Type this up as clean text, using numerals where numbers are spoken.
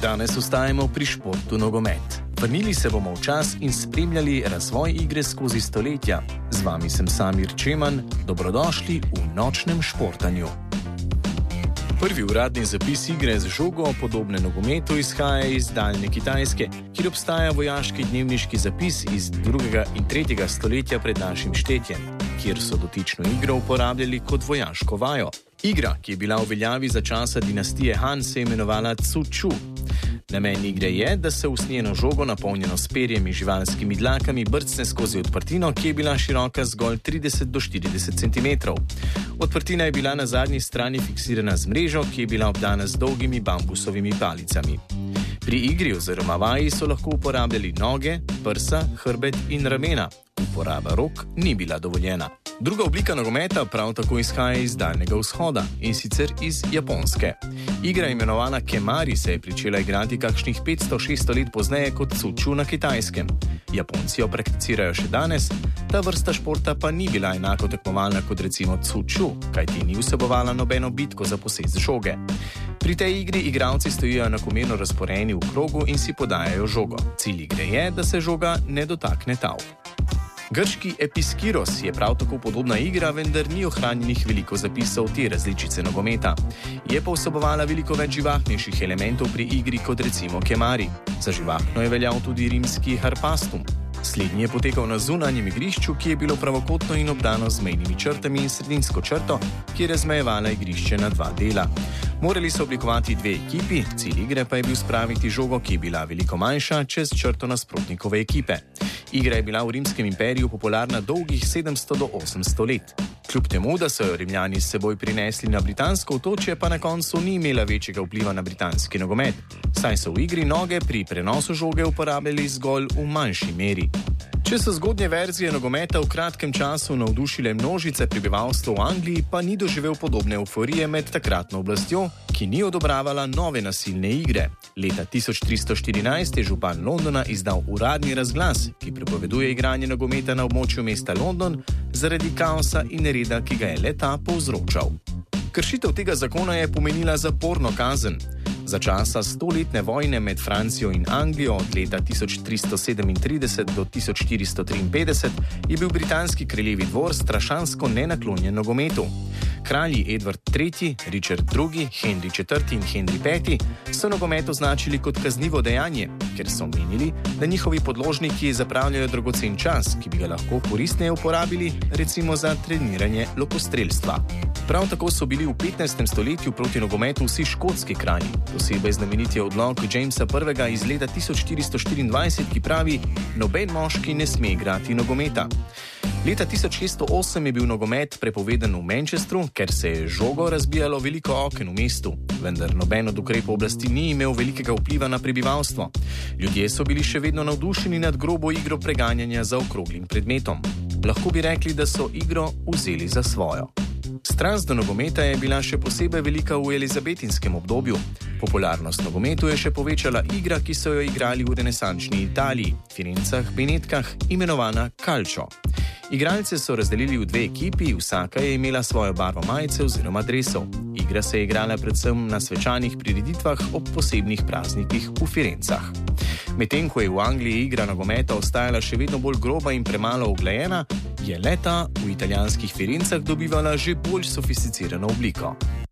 Danes ostajamo pri športu nogomet. Vrnili se bomo v čas in spremljali razvoj igre skozi stoletja. Z vami sem Samir Čeman, dobrodošli v nočnem športanju. Prvi uradni zapis igre z žogo, podobne nogometu, izhaja iz daljne Kitajske, kjer obstaja vojaški dnevniški zapis iz 2. in 3. stoletja pred našim štetjem, kjer so dotično igro uporabljali kot vojaško vajo. Igra, ki je bila v veljavi za časa dinastije Han, se je imenovala Cu Chu. Namen igre je, da se usnjeno žogo, napolnjeno s perjem in živalskimi dlakami, brcne skozi odprtino, ki je bila široka zgolj 30 do 40 cm. Odprtina je bila na zadnji strani fiksirana z mrežo, ki je bila obdana z dolgimi bambusovimi palicami. Pri igri oziroma vaji so lahko uporabljali noge, prsa, hrbet in ramena. Uporaba rok ni bila dovoljena. Druga oblika nogometa prav tako izhaja iz Daljnega vzhoda, in sicer iz Japonske. Igra, imenovana Kemari, se je pričela igrati kakšnih 500-600 let pozneje kot Cu Chu na Kitajskem. Japonci jo prakticirajo še danes, ta vrsta športa pa ni bila enako tekmovalna kot recimo Cu Chu, kajti ni vsebovala nobeno bitko za posest žoge. Pri tej igri igralci stojijo enakomerno razporejeni v krogu in si podajajo žogo. Cilj igre je, da se žoga ne dotakne tal. Grški Episkiros je prav tako podobna igra, vendar ni ohranjenih veliko zapisov te različice nogometa. Je pa vsebovala veliko več živahnejših elementov pri igri kot recimo Kemari. Za živahno je veljal tudi rimski Harpastum. Slednji je potekal na zunanjem igrišču, ki je bilo pravokotno in obdano z mejnimi črtami in sredinsko črto, ki je razmejevala igrišče na dva dela. Morali so oblikovati dve ekipi, cilj igre pa je bil spraviti žogo, ki je bila veliko manjša, čez črto nasprotnikove ekipe. Igra je bila v Rimskem imperiju popularna dolgih 700 do 800 let. Kljub temu, da so jo Rimljani s seboj prinesli na britansko otočje, pa na koncu ni imela večjega vpliva na britanski nogomet, saj so v igri noge pri prenosu žoge uporabljali zgolj v manjši meri. Če so zgodnje verzije nogometa v kratkem času navdušile množice prebivalstva v Angliji, pa ni doživel podobne euforije med takratno oblastjo, ki ni odobravala nove nasilne igre. Leta 1314 je župan Londona izdal uradni razglas, ki prepoveduje igranje nogometa na območju mesta London zaradi kaosa in nereda, ki ga je le-ta povzročal. Kršitev tega zakona je pomenila zaporno kazen. Za časa 100-letne vojne med Francijo in Anglijo od leta 1337 do 1453 je bil britanski kraljevi dvor strašansko nenaklonjen nogometu. Kralji Edward III., Richard II., Henry IV. In Henry V. so nogomet označili kot kaznivo dejanje, ker so menili, da njihovi podložniki zapravljajo dragocen čas, ki bi ga lahko koristneje uporabili, recimo za treniranje lokostrelstva. Prav tako so bili v 15. stoletju proti nogometu vsi škotski kralji. Posebej znamenit je odlok Jamesa I. iz leta 1424, ki pravi: noben moški ne sme igrati nogometa. Leta 1608 je bil nogomet prepovedan v Manchesteru, ker se je žogo razbijalo veliko oken v mestu, vendar noben od ukrepov oblasti ni imel velikega vpliva na prebivalstvo. Ljudje so bili še vedno navdušeni nad grobo igro preganjanja za okroglim predmetom. Lahko bi rekli, da so igro vzeli za svojo. Strast do nogometa je bila še posebej velika v elizabetinskem obdobju. Popularnost nogometu je še povečala igra, ki so jo igrali v renesančni Italiji, Firencah, Benetkah, imenovana calcio. Igralce so razdelili v dve ekipi, vsaka je imela svojo barvo majice oziroma dresov. Igra se je igrala predvsem na svečanih prireditvah ob posebnih praznikih v Firencah. Medtem ko je v Angliji igra nogometa ostajala še vedno bolj groba in premalo uglajena, je le-ta v italijanskih Firencah dobivala že bolj sofisticirano obliko.